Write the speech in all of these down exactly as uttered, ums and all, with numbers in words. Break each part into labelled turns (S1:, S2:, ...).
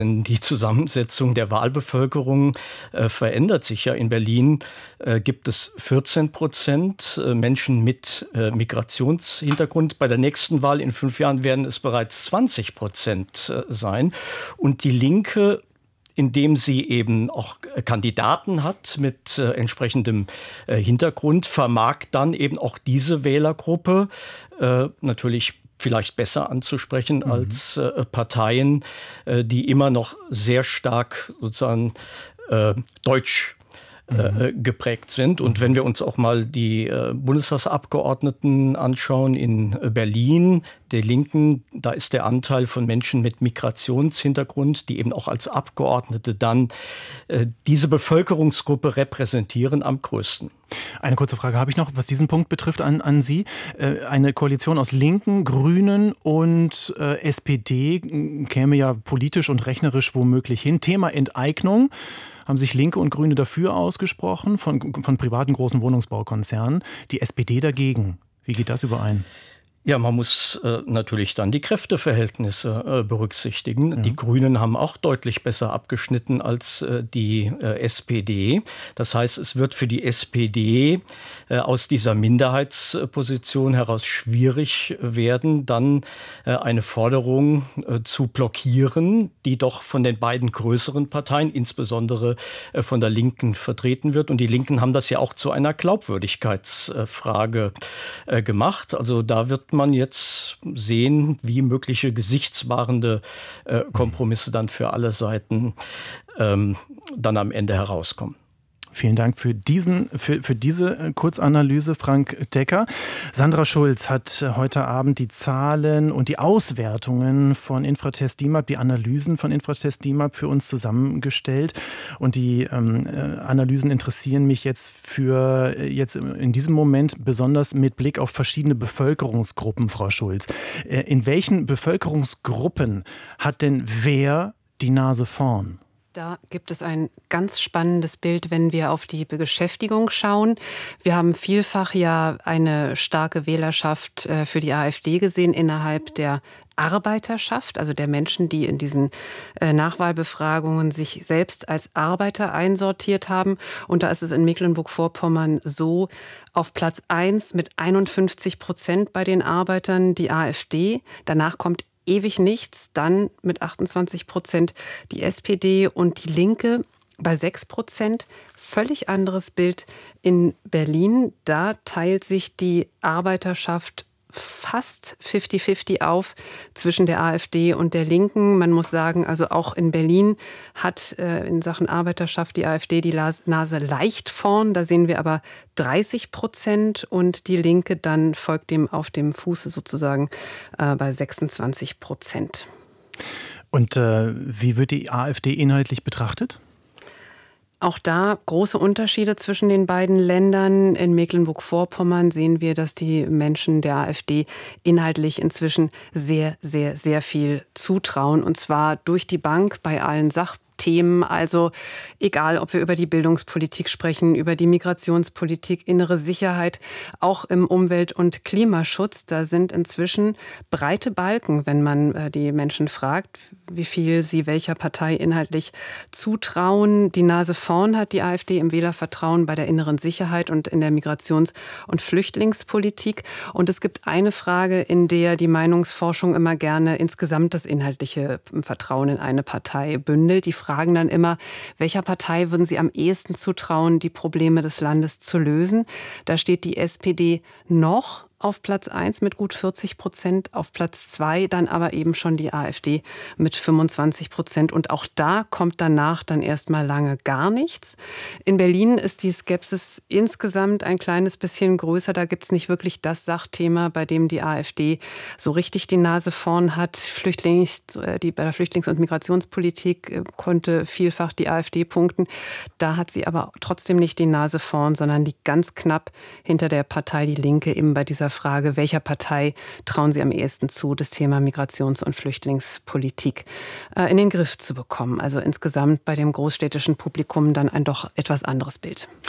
S1: Die Zusammensetzung der Wahlbevölkerung äh, verändert sich ja. In Berlin äh, gibt es vierzehn Prozent äh, Menschen mit äh, Migrationshintergrund. Bei der nächsten Wahl in fünf Jahren werden es bereits zwanzig Prozent äh, sein. Und die Linke, indem sie eben auch Kandidaten hat mit äh, entsprechendem äh, Hintergrund, vermag dann eben auch diese Wählergruppe äh, natürlich vielleicht besser anzusprechen mhm. als äh, Parteien, äh, die immer noch sehr stark sozusagen äh, deutsch äh, mhm. geprägt sind. Und wenn wir uns auch mal die äh, Bundestagsabgeordneten anschauen in Berlin, der Linken, da ist der Anteil von Menschen mit Migrationshintergrund, die eben auch als Abgeordnete dann äh, diese Bevölkerungsgruppe repräsentieren, am größten.
S2: Eine kurze Frage habe ich noch, was diesen Punkt betrifft an, an Sie. Äh, eine Koalition aus Linken, Grünen und äh, S P D käme ja politisch und rechnerisch womöglich hin. Thema Enteignung. Haben sich Linke und Grüne dafür ausgesprochen, von, von privaten großen Wohnungsbaukonzernen. Die S P D dagegen. Wie geht das überein?
S1: Ja, man muss äh, natürlich dann die Kräfteverhältnisse äh, berücksichtigen. Ja. Die Grünen haben auch deutlich besser abgeschnitten als äh, die äh, S P D. Das heißt, es wird für die S P D äh, aus dieser Minderheitsposition heraus schwierig werden, dann äh, eine Forderung äh, zu blockieren, die doch von den beiden größeren Parteien, insbesondere äh, von der Linken, vertreten wird. Und die Linken haben das ja auch zu einer Glaubwürdigkeitsfrage äh, gemacht. Also da wird man jetzt sehen, wie mögliche gesichtswahrende äh, Kompromisse dann für alle Seiten ähm, dann am Ende herauskommen.
S2: Vielen Dank für, diesen, für, für diese Kurzanalyse, Frank Decker. Sandra Schulz hat heute Abend die Zahlen und die Auswertungen von Infratest DIMAP, die Analysen von Infratest DIMAP für uns zusammengestellt. Und die ähm, Analysen interessieren mich jetzt für jetzt in diesem Moment besonders mit Blick auf verschiedene Bevölkerungsgruppen, Frau Schulz. In welchen Bevölkerungsgruppen hat denn wer die Nase vorn?
S3: Da gibt es ein ganz spannendes Bild, wenn wir auf die Beschäftigung schauen. Wir haben vielfach ja eine starke Wählerschaft für die AfD gesehen innerhalb der Arbeiterschaft, also der Menschen, die in diesen Nachwahlbefragungen sich selbst als Arbeiter einsortiert haben. Und da ist es in Mecklenburg-Vorpommern so, auf Platz eins mit einundfünfzig Prozent bei den Arbeitern die AfD. Danach kommt ewig nichts, dann mit achtundzwanzig Prozent die S P D und die Linke bei sechs Prozent. Völlig anderes Bild in Berlin. Da teilt sich die Arbeiterschaft fast fifty fifty auf zwischen der AfD und der Linken. Man muss sagen, also auch in Berlin hat äh, in Sachen Arbeiterschaft die AfD die Nase leicht vorn. Da sehen wir aber dreißig Prozent und die Linke dann folgt dem auf dem Fuße sozusagen äh, bei sechsundzwanzig Prozent.
S2: Und äh, wie wird die AfD inhaltlich betrachtet?
S3: Auch da große Unterschiede zwischen den beiden Ländern. In Mecklenburg-Vorpommern sehen wir, dass die Menschen der AfD inhaltlich inzwischen sehr, sehr, sehr viel zutrauen. Und zwar durch die Bank bei allen Sachthemen. Also egal, ob wir über die Bildungspolitik sprechen, über die Migrationspolitik, innere Sicherheit, auch im Umwelt- und Klimaschutz, da sind inzwischen breite Balken, wenn man äh, die Menschen fragt, wie viel sie welcher Partei inhaltlich zutrauen. Die Nase vorn hat die AfD im Wählervertrauen bei der inneren Sicherheit und in der Migrations- und Flüchtlingspolitik. Und es gibt eine Frage, in der die Meinungsforschung immer gerne insgesamt das inhaltliche Vertrauen in eine Partei bündelt. Die Frage fragen dann immer, welcher Partei würden Sie am ehesten zutrauen, die Probleme des Landes zu lösen? Da steht die S P D noch auf Platz eins mit gut vierzig Prozent, auf Platz zwei dann aber eben schon die AfD mit fünfundzwanzig Prozent. Und auch da kommt danach dann erstmal lange gar nichts. In Berlin ist die Skepsis insgesamt ein kleines bisschen größer. Da gibt es nicht wirklich das Sachthema, bei dem die AfD so richtig die Nase vorn hat. Flüchtlings, die, bei der Flüchtlings- und Migrationspolitik konnte vielfach die AfD punkten. Da hat sie aber trotzdem nicht die Nase vorn, sondern liegt ganz knapp hinter der Partei Die Linke eben bei dieser Frage, welcher Partei trauen Sie am ehesten zu, das Thema Migrations- und Flüchtlingspolitik äh, in den Griff zu bekommen. Also insgesamt bei dem großstädtischen Publikum dann ein doch etwas anderes Bild.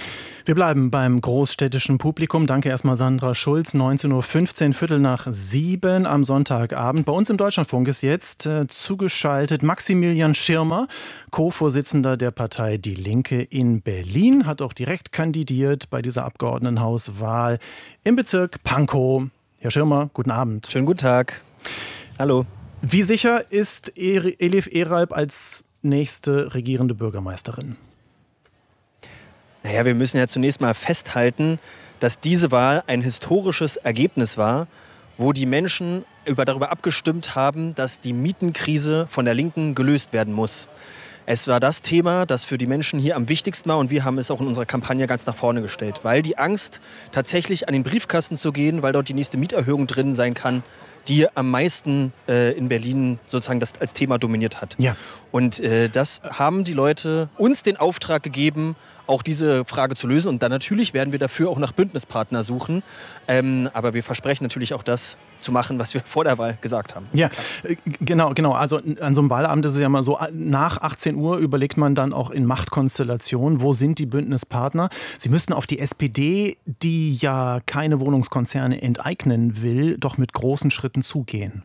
S2: Wir bleiben beim großstädtischen Publikum. Danke erstmal Sandra Schulz. neunzehn Uhr fünfzehn, Viertel nach sieben am Sonntagabend. Bei uns im Deutschlandfunk ist jetzt äh, zugeschaltet Maximilian Schirmer, Co-Vorsitzender der Partei Die Linke in Berlin, hat auch direkt kandidiert bei dieser Abgeordnetenhauswahl im Bezirk Pankow. Herr Schirmer, guten Abend.
S4: Schönen guten Tag. Hallo.
S2: Wie sicher ist Elif Eralp als nächste regierende Bürgermeisterin?
S4: Naja, wir müssen ja zunächst mal festhalten, dass diese Wahl ein historisches Ergebnis war, wo die Menschen über, darüber abgestimmt haben, dass die Mietenkrise von der Linken gelöst werden muss. Es war das Thema, das für die Menschen hier am wichtigsten war, und wir haben es auch in unserer Kampagne ganz nach vorne gestellt, weil die Angst, tatsächlich an den Briefkasten zu gehen, weil dort die nächste Mieterhöhung drin sein kann, die am meisten äh, in Berlin sozusagen das als Thema dominiert hat.
S2: Ja.
S4: Und äh, das haben die Leute uns den Auftrag gegeben, auch diese Frage zu lösen. Und dann natürlich werden wir dafür auch nach Bündnispartner suchen. Ähm, aber wir versprechen natürlich auch das zu machen, was wir vor der Wahl gesagt haben.
S2: Ja, genau, genau. Also an so einem Wahlabend ist es ja mal so, nach achtzehn Uhr überlegt man dann auch in Machtkonstellationen, wo sind die Bündnispartner. Sie müssten auf die S P D, die ja keine Wohnungskonzerne enteignen will, doch mit großen Schritten zugehen.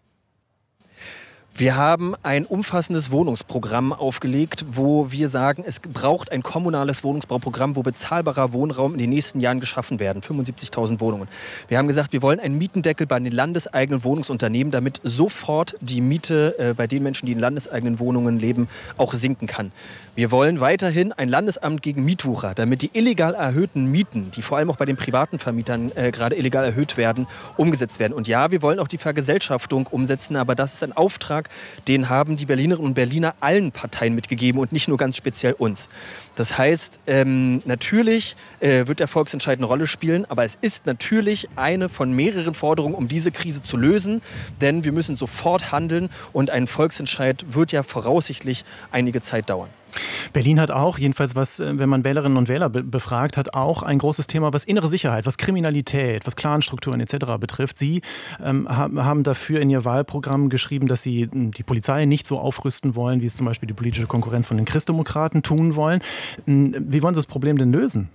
S4: Wir haben ein umfassendes Wohnungsprogramm aufgelegt, wo wir sagen, es braucht ein kommunales Wohnungsbauprogramm, wo bezahlbarer Wohnraum in den nächsten Jahren geschaffen werden. fünfundsiebzigtausend Wohnungen. Wir haben gesagt, wir wollen einen Mietendeckel bei den landeseigenen Wohnungsunternehmen, damit sofort die Miete äh, bei den Menschen, die in landeseigenen Wohnungen leben, auch sinken kann. Wir wollen weiterhin ein Landesamt gegen Mietwucher, damit die illegal erhöhten Mieten, die vor allem auch bei den privaten Vermietern äh, gerade illegal erhöht werden, umgesetzt werden. Und ja, wir wollen auch die Vergesellschaftung umsetzen, aber das ist ein Auftrag, den haben die Berlinerinnen und Berliner allen Parteien mitgegeben und nicht nur ganz speziell uns. Das heißt, ähm, natürlich äh, wird der Volksentscheid eine Rolle spielen, aber es ist natürlich eine von mehreren Forderungen, um diese Krise zu lösen, denn wir müssen sofort handeln und ein Volksentscheid wird ja voraussichtlich einige Zeit dauern.
S2: Berlin hat auch, jedenfalls was, wenn man Wählerinnen und Wähler be- befragt, hat auch ein großes Thema, was innere Sicherheit, was Kriminalität, was Clanstrukturen et cetera betrifft. Sie ähm, haben dafür in Ihr Wahlprogramm geschrieben, dass Sie die Polizei nicht so aufrüsten wollen, wie es zum Beispiel die politische Konkurrenz von den Christdemokraten tun wollen. Wie wollen Sie das Problem denn lösen?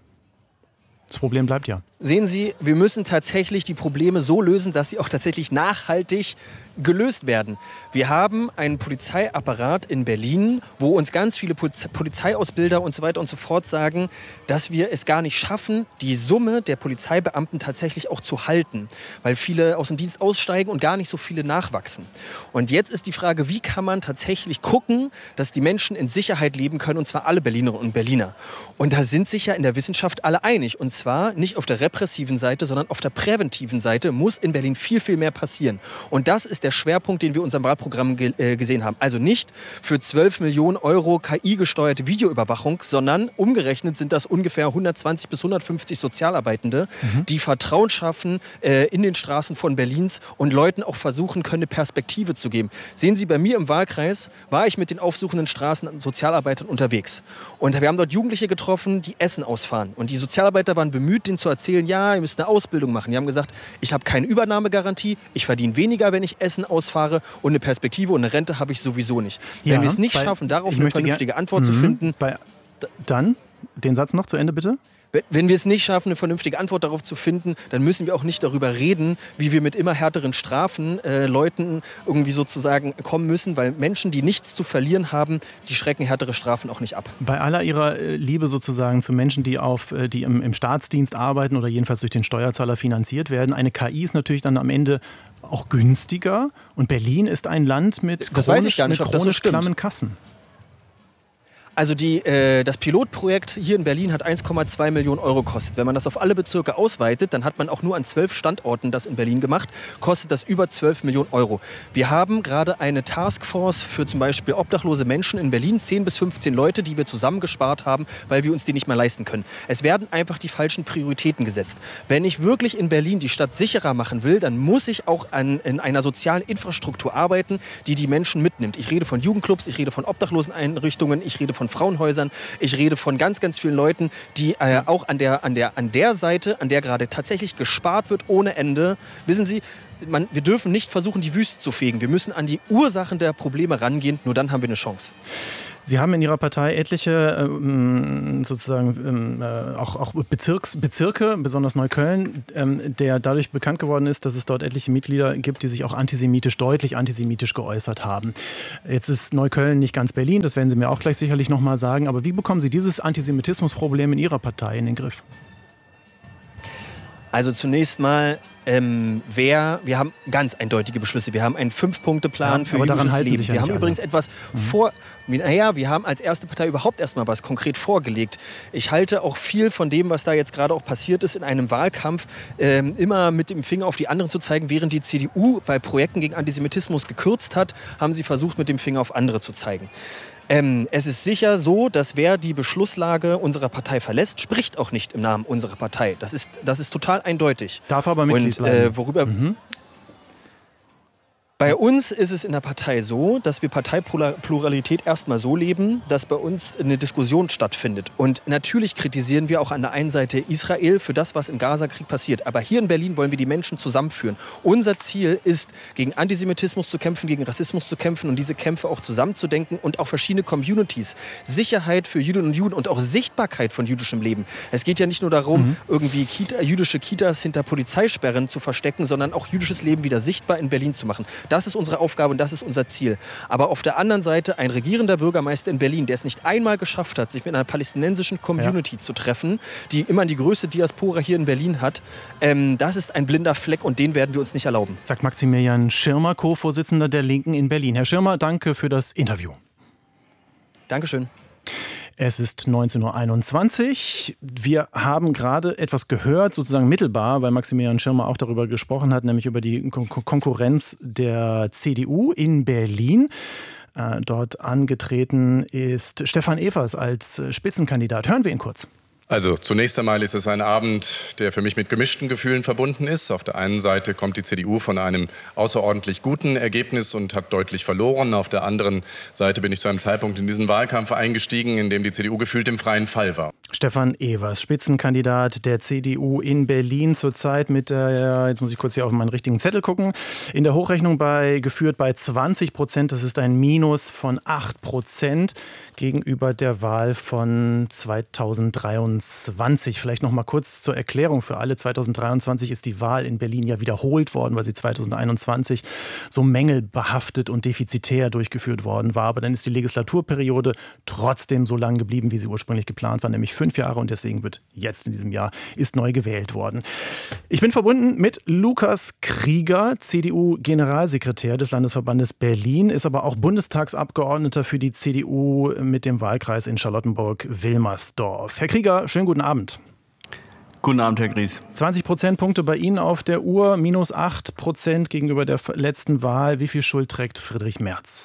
S2: Das Problem bleibt ja.
S4: Sehen Sie, wir müssen tatsächlich die Probleme so lösen, dass sie auch tatsächlich nachhaltig gelöst werden. Wir haben einen Polizeiapparat in Berlin, wo uns ganz viele Polizeiausbilder und so weiter und so fort sagen, dass wir es gar nicht schaffen, die Summe der Polizeibeamten tatsächlich auch zu halten, weil viele aus dem Dienst aussteigen und gar nicht so viele nachwachsen. Und jetzt ist die Frage, wie kann man tatsächlich gucken, dass die Menschen in Sicherheit leben können, und zwar alle Berlinerinnen und Berliner. Und da sind sich ja in der Wissenschaft alle einig. Und zwar nicht auf der repressiven Seite, sondern auf der präventiven Seite muss in Berlin viel, viel mehr passieren. Und das ist der Schwerpunkt, den wir in unserem Wahlprogramm ge- äh, gesehen haben. Also nicht für zwölf Millionen Euro K I-gesteuerte Videoüberwachung, sondern umgerechnet sind das ungefähr hundertzwanzig bis hundertfünfzig Sozialarbeitende, mhm. die Vertrauen schaffen äh, in den Straßen von Berlins und Leuten auch versuchen können, eine Perspektive zu geben. Sehen Sie, bei mir im Wahlkreis war ich mit den aufsuchenden Straßen- und Sozialarbeitern unterwegs. Und wir haben dort Jugendliche getroffen, die Essen ausfahren. Und die Sozialarbeiter waren bemüht, denen zu erzählen, ja, ihr müsst eine Ausbildung machen. Die haben gesagt, ich habe keine Übernahmegarantie, ich verdiene weniger, wenn ich Essen ausfahre, und eine Perspektive und eine Rente habe ich sowieso nicht.
S2: Ja,
S4: wenn wir es nicht
S2: bei,
S4: schaffen, darauf eine vernünftige Antwort zu finden.
S2: Bei, dann, den Satz noch zu Ende bitte.
S4: Wenn wir es nicht schaffen, eine vernünftige Antwort darauf zu finden, dann müssen wir auch nicht darüber reden, wie wir mit immer härteren Strafen äh, Leuten irgendwie sozusagen kommen müssen, weil Menschen, die nichts zu verlieren haben, die schrecken härtere Strafen auch nicht ab.
S2: Bei aller Ihrer Liebe sozusagen zu Menschen, die, auf, die im, im Staatsdienst arbeiten oder jedenfalls durch den Steuerzahler finanziert werden, eine K I ist natürlich dann am Ende auch günstiger, und Berlin ist ein Land mit
S4: das
S2: chronisch,
S4: weiß ich gar nicht,
S2: mit
S4: ob das so
S2: chronisch
S4: stimmt.
S2: klammen Kassen.
S4: Also die, äh, das Pilotprojekt hier in Berlin hat eins Komma zwei Millionen Euro gekostet. Wenn man das auf alle Bezirke ausweitet, dann hat man auch nur an zwölf Standorten das in Berlin gemacht, kostet das über zwölf Millionen Euro. Wir haben gerade eine Taskforce für zum Beispiel obdachlose Menschen in Berlin, zehn bis fünfzehn Leute, die wir zusammengespart haben, weil wir uns die nicht mehr leisten können. Es werden einfach die falschen Prioritäten gesetzt. Wenn ich wirklich in Berlin die Stadt sicherer machen will, dann muss ich auch an, in einer sozialen Infrastruktur arbeiten, die die Menschen mitnimmt. Ich rede von Jugendclubs, ich rede von Obdachloseneinrichtungen, ich rede von von Frauenhäusern. Ich rede von ganz, ganz vielen Leuten, die äh, auch an der, an, der, an der Seite, an der gerade tatsächlich gespart wird ohne Ende. Wissen Sie, man, wir dürfen nicht versuchen, die Wüste zu fegen. Wir müssen an die Ursachen der Probleme rangehen, nur dann haben wir eine Chance.
S2: Sie haben in Ihrer Partei etliche ähm, sozusagen ähm, äh, auch, auch Bezirks, Bezirke, besonders Neukölln, ähm, der dadurch bekannt geworden ist, dass es dort etliche Mitglieder gibt, die sich auch antisemitisch, deutlich antisemitisch geäußert haben. Jetzt ist Neukölln nicht ganz Berlin, das werden Sie mir auch gleich sicherlich noch mal sagen. Aber wie bekommen Sie dieses Antisemitismusproblem in Ihrer Partei in den Griff?
S4: Also zunächst mal, ähm, wer, wir haben ganz eindeutige Beschlüsse. Wir haben einen Fünf-Punkte-Plan
S2: ja,
S4: für jüdisches Leben.
S2: Ja
S4: wir haben
S2: alle.
S4: übrigens etwas mhm. vor, naja, wir haben als erste Partei überhaupt erstmal was konkret vorgelegt. Ich halte auch viel von dem, was da jetzt gerade auch passiert ist in einem Wahlkampf, ähm, immer mit dem Finger auf die anderen zu zeigen. Während die C D U bei Projekten gegen Antisemitismus gekürzt hat, haben sie versucht, mit dem Finger auf andere zu zeigen. Ähm, es ist sicher so, dass wer die Beschlusslage unserer Partei verlässt, spricht auch nicht im Namen unserer Partei. Das ist, das ist total eindeutig.
S2: Darf aber Mitglied
S4: Und äh, worüber...
S2: Mhm.
S4: Bei uns ist es in der Partei so, dass wir Parteipluralität erstmal so leben, dass bei uns eine Diskussion stattfindet. Und natürlich kritisieren wir auch an der einen Seite Israel für das, was im Gazakrieg passiert. Aber hier in Berlin wollen wir die Menschen zusammenführen. Unser Ziel ist, gegen Antisemitismus zu kämpfen, gegen Rassismus zu kämpfen und diese Kämpfe auch zusammenzudenken und auch verschiedene Communities. Sicherheit für Jüdinnen und Juden und auch Sichtbarkeit von jüdischem Leben. Es geht ja nicht nur darum, mhm. irgendwie Kita, jüdische Kitas hinter Polizeisperren zu verstecken, sondern auch jüdisches Leben wieder sichtbar in Berlin zu machen. Das ist unsere Aufgabe und das ist unser Ziel. Aber auf der anderen Seite ein regierender Bürgermeister in Berlin, der es nicht einmal geschafft hat, sich mit einer palästinensischen Community ja. zu treffen, die immer die größte Diaspora hier in Berlin hat, ähm, das ist ein blinder Fleck und den werden wir uns nicht erlauben.
S2: Sagt Maximilian Schirmer, Co-Vorsitzender der Linken in Berlin. Herr Schirmer, danke für das Interview.
S4: Dankeschön.
S2: Es ist neunzehn Uhr einundzwanzig. Wir haben gerade etwas gehört, sozusagen mittelbar, weil Maximilian Schirmer auch darüber gesprochen hat, nämlich über die Kon- Konkurrenz der C D U in Berlin. Äh, dort angetreten ist Stefan Evers als Spitzenkandidat. Hören wir ihn kurz.
S5: Also zunächst einmal ist es ein Abend, der für mich mit gemischten Gefühlen verbunden ist. Auf der einen Seite kommt die C D U von einem außerordentlich guten Ergebnis und hat deutlich verloren. Auf der anderen Seite bin ich zu einem Zeitpunkt in diesen Wahlkampf eingestiegen, in dem die C D U gefühlt im freien Fall war.
S2: Stefan Evers, Spitzenkandidat der C D U in Berlin zurzeit mit der, jetzt muss ich kurz hier auf meinen richtigen Zettel gucken, in der Hochrechnung bei, geführt bei zwanzig Prozent. Das ist ein Minus von acht Prozent gegenüber der Wahl von zweitausenddreiundzwanzig. Vielleicht noch mal kurz zur Erklärung für alle. zweitausenddreiundzwanzig ist die Wahl in Berlin ja wiederholt worden, weil sie zweitausendeinundzwanzig so mängelbehaftet und defizitär durchgeführt worden war. Aber dann ist die Legislaturperiode trotzdem so lang geblieben, wie sie ursprünglich geplant war, nämlich fünf Jahre. Und deswegen wird jetzt in diesem Jahr ist neu gewählt worden. Ich bin verbunden mit Lukas Krieger, C D U-Generalsekretär des Landesverbandes Berlin, ist aber auch Bundestagsabgeordneter für die C D U mit dem Wahlkreis in Charlottenburg-Wilmersdorf. Herr Krieger, schönen guten Abend.
S6: Guten Abend, Herr Gries.
S2: zwanzig Prozentpunkte bei Ihnen auf der Uhr, minus acht Prozent gegenüber der letzten Wahl. Wie viel Schuld trägt Friedrich Merz?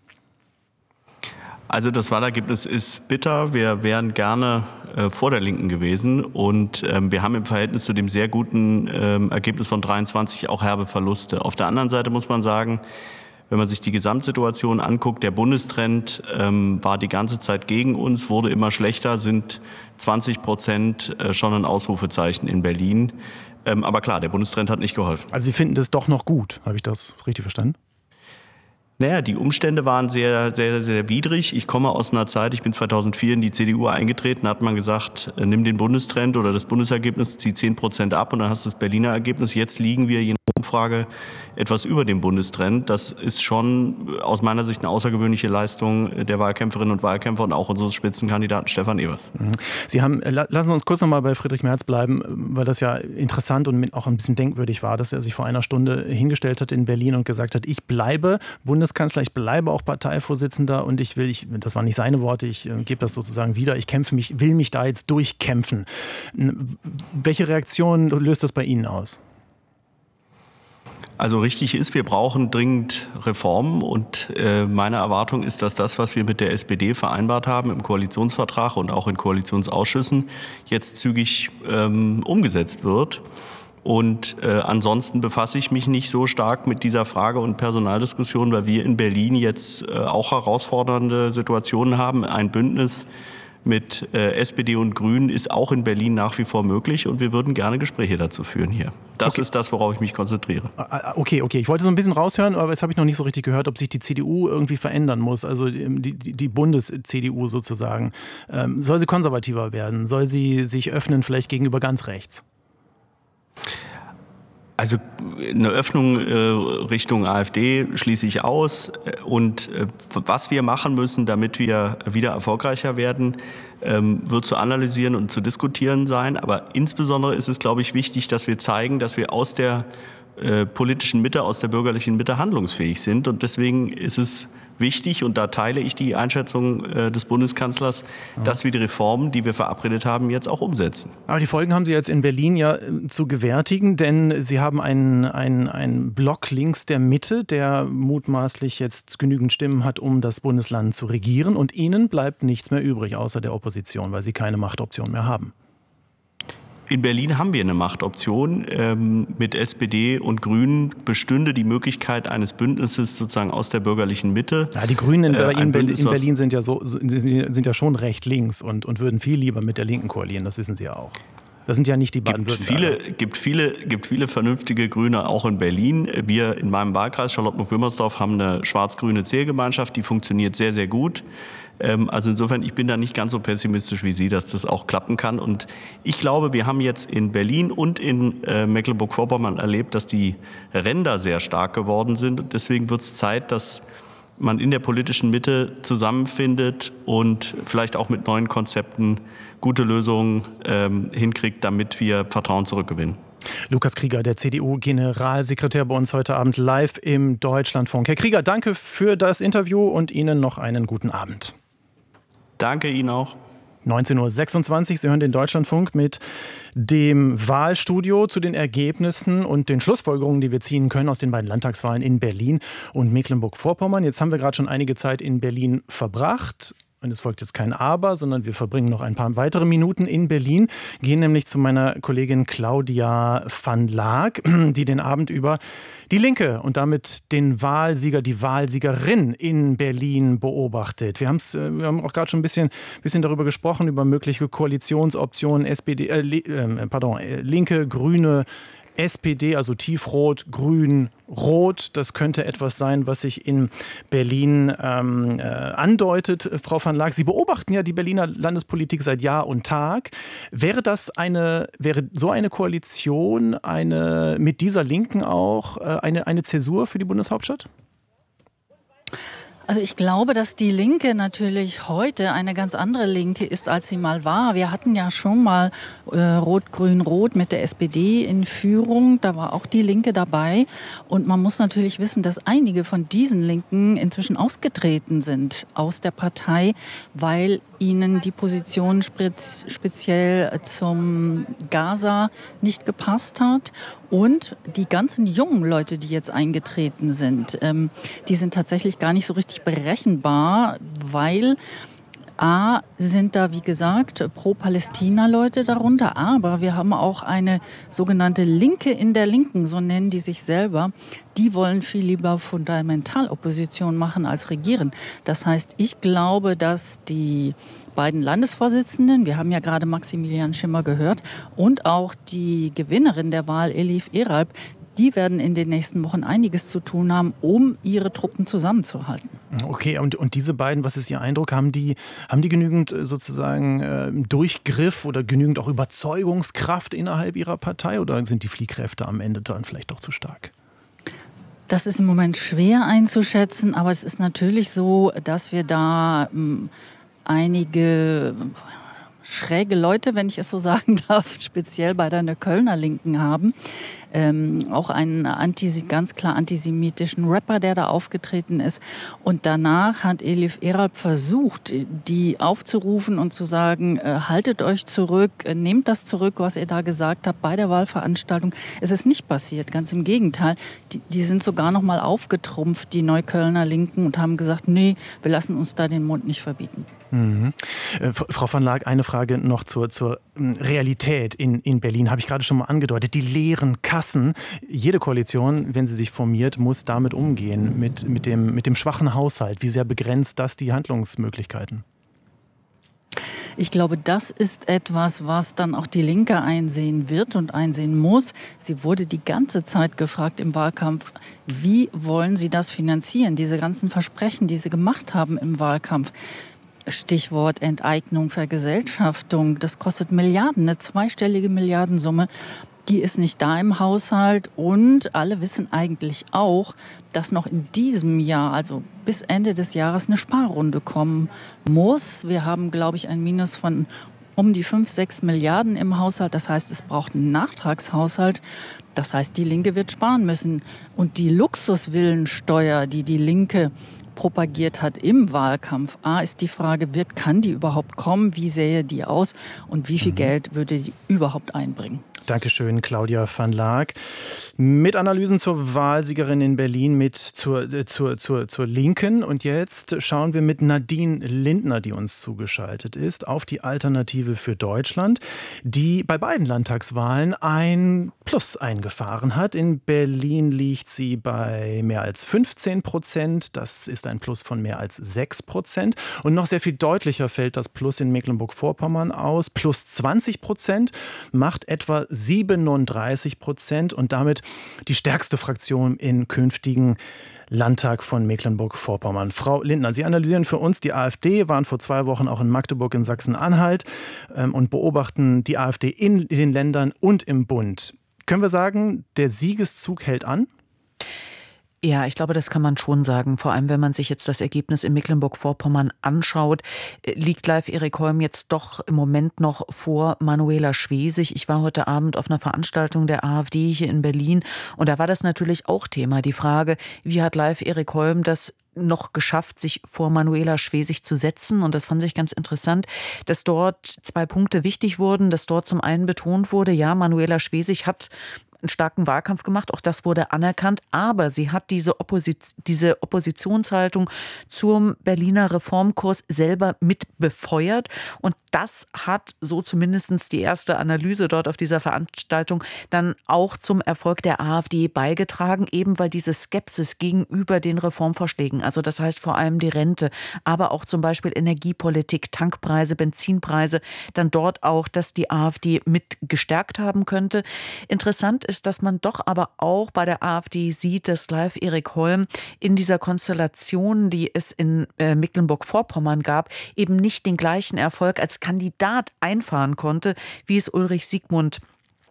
S6: Also das Wahlergebnis ist bitter. Wir wären gerne äh, vor der Linken gewesen. Und ähm, wir haben im Verhältnis zu dem sehr guten ähm, Ergebnis von dreiundzwanzig auch herbe Verluste. Auf der anderen Seite muss man sagen, wenn man sich die Gesamtsituation anguckt, der Bundestrend ähm, war die ganze Zeit gegen uns, wurde immer schlechter, sind zwanzig Prozent äh, schon ein Ausrufezeichen in Berlin. Ähm, aber klar, der Bundestrend hat nicht geholfen.
S2: Also Sie finden das doch noch gut, habe ich das richtig verstanden?
S6: Naja, die Umstände waren sehr, sehr, sehr widrig. Ich komme aus einer Zeit, ich bin zweitausendvier in die C D U eingetreten, da hat man gesagt, nimm den Bundestrend oder das Bundesergebnis, zieh zehn Prozent ab und dann hast du das Berliner Ergebnis. Jetzt liegen wir je nach Umfrage etwas über dem Bundestrend. Das ist schon aus meiner Sicht eine außergewöhnliche Leistung der Wahlkämpferinnen und Wahlkämpfer und auch unseres Spitzenkandidaten Stefan Evers.
S2: Sie haben, lassen Sie uns kurz noch mal bei Friedrich Merz bleiben, weil das ja interessant und auch ein bisschen denkwürdig war, dass er sich vor einer Stunde hingestellt hat in Berlin und gesagt hat, ich bleibe Bundeskanzler, ich bleibe auch Parteivorsitzender und ich will, ich, das waren nicht seine Worte, ich äh, gebe das sozusagen wieder, ich kämpfe mich, will mich da jetzt durchkämpfen. Welche Reaktion löst das bei Ihnen aus?
S6: Also richtig ist, wir brauchen dringend Reformen und äh, meine Erwartung ist, dass das, was wir mit der S P D vereinbart haben im Koalitionsvertrag und auch in Koalitionsausschüssen, jetzt zügig ähm, umgesetzt wird. Und äh, ansonsten befasse ich mich nicht so stark mit dieser Frage und Personaldiskussion, weil wir in Berlin jetzt äh, auch herausfordernde Situationen haben. Ein Bündnis mit äh, S P D und Grünen ist auch in Berlin nach wie vor möglich und wir würden gerne Gespräche dazu führen hier. Das okay. ist das, worauf ich mich konzentriere.
S2: Okay, okay. Ich wollte so ein bisschen raushören, aber jetzt habe ich noch nicht so richtig gehört, ob sich die C D U irgendwie verändern muss, also die, die, die Bundes-C D U sozusagen. Ähm, soll sie konservativer werden? Soll sie sich öffnen vielleicht gegenüber ganz rechts?
S6: Also eine Öffnung äh, Richtung AfD schließe ich aus. Und äh, was wir machen müssen, damit wir wieder erfolgreicher werden, ähm, wird zu analysieren und zu diskutieren sein. Aber insbesondere ist es, glaube ich, wichtig, dass wir zeigen, dass wir aus der äh, politischen Mitte, aus der bürgerlichen Mitte handlungsfähig sind. Und deswegen ist es wichtig, und da teile ich die Einschätzung äh, des Bundeskanzlers, ja. dass wir die Reformen, die wir verabredet haben, jetzt auch umsetzen.
S2: Aber die Folgen haben Sie jetzt in Berlin ja äh, zu gewärtigen, denn Sie haben einen, einen, einen Block links der Mitte, der mutmaßlich jetzt genügend Stimmen hat, um das Bundesland zu regieren. Und Ihnen bleibt nichts mehr übrig, außer der Opposition, weil Sie keine Machtoption mehr haben.
S6: In Berlin haben wir eine Machtoption. Ähm, mit S P D und Grünen bestünde die Möglichkeit eines Bündnisses sozusagen aus der bürgerlichen Mitte.
S2: Ja, die Grünen in, äh, in, Bündnis, in Berlin sind ja, so, sind ja schon recht links und, und würden viel lieber mit der Linken koalieren, das wissen Sie ja auch. Das sind ja nicht die Baden-Württemberger.
S6: Es gibt viele, gibt viele vernünftige Grüne auch in Berlin. Wir in meinem Wahlkreis Charlottenburg-Wilmersdorf haben eine schwarz-grüne Zählgemeinschaft, die funktioniert sehr, sehr gut. Also insofern, ich bin da nicht ganz so pessimistisch wie Sie, dass das auch klappen kann. Und ich glaube, wir haben jetzt in Berlin und in Mecklenburg-Vorpommern erlebt, dass die Ränder sehr stark geworden sind. Und deswegen wird es Zeit, dass man in der politischen Mitte zusammenfindet und vielleicht auch mit neuen Konzepten gute Lösungen ähm, hinkriegt, damit wir Vertrauen zurückgewinnen.
S2: Lukas Krieger, der C D U-Generalsekretär, bei uns heute Abend live im Deutschlandfunk. Herr Krieger, danke für das Interview und Ihnen noch einen guten Abend.
S6: Danke Ihnen auch.
S2: neunzehn Uhr sechsundzwanzig, Sie hören den Deutschlandfunk mit dem Wahlstudio zu den Ergebnissen und den Schlussfolgerungen, die wir ziehen können aus den beiden Landtagswahlen in Berlin und Mecklenburg-Vorpommern. Jetzt haben wir gerade schon einige Zeit in Berlin verbracht. Und es folgt jetzt kein Aber, sondern wir verbringen noch ein paar weitere Minuten in Berlin, gehen nämlich zu meiner Kollegin Claudia van Laak, die den Abend über die Linke und damit den Wahlsieger, die Wahlsiegerin in Berlin beobachtet. Wir, haben's, wir haben auch gerade schon ein bisschen, bisschen darüber gesprochen, über mögliche Koalitionsoptionen, S P D, äh, äh, pardon, Linke, Grüne, S P D, also tiefrot, grün, rot. Das könnte etwas sein, was sich in Berlin ähm, äh, andeutet. Frau van Laak, Sie beobachten ja die Berliner Landespolitik seit Jahr und Tag. Wäre das eine, wäre so eine Koalition eine, mit dieser Linken auch äh, eine, eine Zäsur für die Bundeshauptstadt?
S7: Also ich glaube, dass die Linke natürlich heute eine ganz andere Linke ist, als sie mal war. Wir hatten ja schon mal äh, Rot-Grün-Rot mit der S P D in Führung. Da war auch die Linke dabei. Und man muss natürlich wissen, dass einige von diesen Linken inzwischen ausgetreten sind aus der Partei, weil ihnen die Position speziell zum Gaza nicht gepasst hat. Und die ganzen jungen Leute, die jetzt eingetreten sind, ähm, die sind tatsächlich gar nicht so richtig berechenbar, weil A, sind da, wie gesagt, Pro-Palästina-Leute darunter, aber wir haben auch eine sogenannte Linke in der Linken, so nennen die sich selber. Die wollen viel lieber Fundamentalopposition machen als regieren. Das heißt, ich glaube, dass die beiden Landesvorsitzenden, wir haben ja gerade Maximilian Schimmer gehört, und auch die Gewinnerin der Wahl, Elif Eralp, die werden in den nächsten Wochen einiges zu tun haben, um ihre Truppen zusammenzuhalten.
S2: Okay, und, und diese beiden, was ist Ihr Eindruck, haben die, haben die genügend sozusagen äh, Durchgriff oder genügend auch Überzeugungskraft innerhalb ihrer Partei oder sind die Fliehkräfte am Ende dann vielleicht doch zu stark?
S7: Das ist im Moment schwer einzuschätzen, aber es ist natürlich so, dass wir da ähm, einige schräge Leute, wenn ich es so sagen darf, speziell bei der Kölner Linken haben. Ähm, auch einen antis- ganz klar antisemitischen Rapper, der da aufgetreten ist. Und danach hat Elif Eralp versucht, die aufzurufen und zu sagen, äh, haltet euch zurück, äh, nehmt das zurück, was ihr da gesagt habt bei der Wahlveranstaltung. Es ist nicht passiert, ganz im Gegenteil. Die, die sind sogar noch mal aufgetrumpft, die Neuköllner Linken, und haben gesagt, nee, wir lassen uns da den Mund nicht verbieten.
S2: Mhm. Äh, Frau van Laak, eine Frage noch zur, zur Realität in, in Berlin, habe ich gerade schon mal angedeutet. Die leeren Kassen. Jede Koalition, wenn sie sich formiert, muss damit umgehen, mit, mit, dem, mit dem schwachen Haushalt. Wie sehr begrenzt das die Handlungsmöglichkeiten?
S7: Ich glaube, das ist etwas, was dann auch die Linke einsehen wird und einsehen muss. Sie wurde die ganze Zeit gefragt im Wahlkampf, wie wollen Sie das finanzieren? Diese ganzen Versprechen, die Sie gemacht haben im Wahlkampf. Stichwort Enteignung, Vergesellschaftung, das kostet Milliarden, eine zweistellige Milliardensumme. Die ist nicht da im Haushalt und alle wissen eigentlich auch, dass noch in diesem Jahr, also bis Ende des Jahres, eine Sparrunde kommen muss. Wir haben, glaube ich, ein Minus von um die fünf, sechs Milliarden im Haushalt. Das heißt, es braucht einen Nachtragshaushalt. Das heißt, die Linke wird sparen müssen. Und die Luxusvillensteuer, die die Linke propagiert hat im Wahlkampf. A ist die Frage, wird, kann die überhaupt kommen? Wie sähe die aus? Und wie viel mhm. Geld würde die überhaupt einbringen?
S2: Dankeschön, Claudia van Laak. Mit Analysen zur Wahlsiegerin in Berlin, mit zur, äh, zur, zur, zur Linken. Und jetzt schauen wir mit Nadine Lindner, die uns zugeschaltet ist, auf die Alternative für Deutschland, die bei beiden Landtagswahlen ein Plus eingefahren hat. In Berlin liegt sie bei mehr als fünfzehn Prozent. Das ist ein Plus von mehr als sechs Prozent. Und noch sehr viel deutlicher fällt das Plus in Mecklenburg-Vorpommern aus. Plus zwanzig Prozent macht etwa siebenunddreißig Prozent und damit die stärkste Fraktion im künftigen Landtag von Mecklenburg-Vorpommern. Frau Lindner, Sie analysieren für uns die AfD, waren vor zwei Wochen auch in Magdeburg in Sachsen-Anhalt ähm, und beobachten die AfD in den Ländern und im Bund. Können wir sagen, der Siegeszug hält an?
S8: Ja, ich glaube, das kann man schon sagen. Vor allem, wenn man sich jetzt das Ergebnis in Mecklenburg-Vorpommern anschaut, liegt Leif Erik Holm jetzt doch im Moment noch vor Manuela Schwesig. Ich war heute Abend auf einer Veranstaltung der AfD hier in Berlin und da war das natürlich auch Thema. Die Frage, wie hat Leif Erik Holm das noch geschafft, sich vor Manuela Schwesig zu setzen. Und das fand ich ganz interessant, dass dort zwei Punkte wichtig wurden, dass dort zum einen betont wurde, ja, Manuela Schwesig hat einen starken Wahlkampf gemacht, auch das wurde anerkannt, aber sie hat diese, Opposit- diese Oppositionshaltung zum Berliner Reformkurs selber mit befeuert und das hat, so zumindest die erste Analyse dort auf dieser Veranstaltung, dann auch zum Erfolg der AfD beigetragen, eben weil diese Skepsis gegenüber den Reformvorschlägen, also das heißt vor allem die Rente, aber auch zum Beispiel Energiepolitik, Tankpreise, Benzinpreise, dann dort auch, dass die AfD mit gestärkt haben könnte. Interessant ist, dass man doch aber auch bei der AfD sieht, dass Leif Erik Holm in dieser Konstellation, die es in äh, Mecklenburg-Vorpommern gab, eben nicht den gleichen Erfolg als Kandidat einfahren konnte, wie es Ulrich Siegmund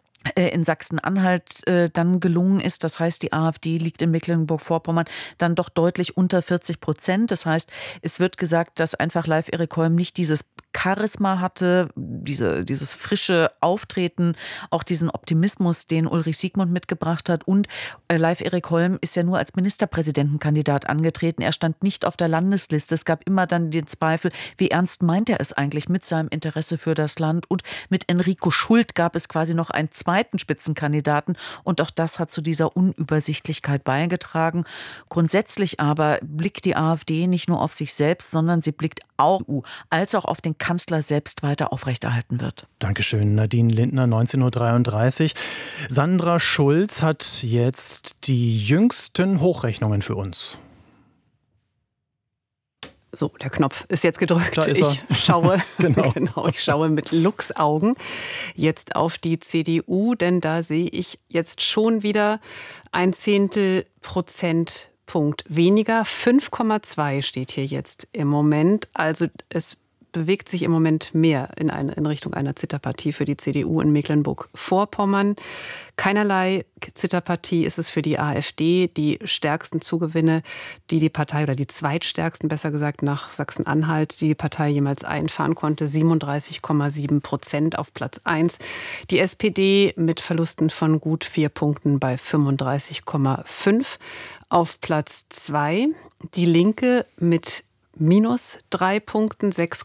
S8: in Sachsen-Anhalt äh, dann gelungen ist. Das heißt, die AfD liegt in Mecklenburg-Vorpommern dann doch deutlich unter vierzig Prozent. Das heißt, es wird gesagt, dass einfach Leif Erik Holm nicht dieses Charisma hatte, diese, dieses frische Auftreten, auch diesen Optimismus, den Ulrich Siegmund mitgebracht hat. Und äh, Leif Erik Holm ist ja nur als Ministerpräsidentenkandidat angetreten. Er stand nicht auf der Landesliste. Es gab immer dann den Zweifel, wie ernst meint er es eigentlich mit seinem Interesse für das Land. Und mit Enrico Schult gab es quasi noch einen zweiten Spitzenkandidaten. Und auch das hat zu dieser Unübersichtlichkeit beigetragen. Grundsätzlich aber blickt die AfD nicht nur auf sich selbst, sondern sie blickt auch als auch auf den Kanzler selbst weiter aufrechterhalten wird.
S2: Dankeschön, Nadine Lindner, neunzehn Uhr dreiunddreißig. Sandra Schulz hat jetzt die jüngsten Hochrechnungen für uns.
S3: So, der Knopf ist jetzt gedrückt.
S2: Da ist er.
S3: Ich schaue,
S2: genau.
S3: genau, ich schaue mit Luchsaugen jetzt auf die C D U, denn da sehe ich jetzt schon wieder ein Zehntel Prozentpunkt weniger. fünf Komma zwei steht hier jetzt im Moment. Also es bewegt sich im Moment mehr in, eine, in Richtung einer Zitterpartie für die C D U in Mecklenburg-Vorpommern. Keinerlei Zitterpartie ist es für die AfD. Die stärksten Zugewinne, die die Partei, oder die zweitstärksten, besser gesagt, nach Sachsen-Anhalt, die die Partei jemals einfahren konnte, siebenunddreißig Komma sieben Prozent auf Platz eins. Die S P D mit Verlusten von gut vier Punkten bei fünfunddreißig Komma fünf auf Platz zwei. Die Linke mit minus drei Punkten, sechs